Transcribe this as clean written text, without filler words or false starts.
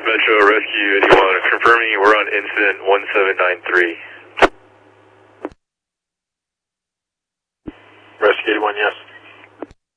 Metro Rescue 81, confirming we're on incident 1793. Rescue 81, yes.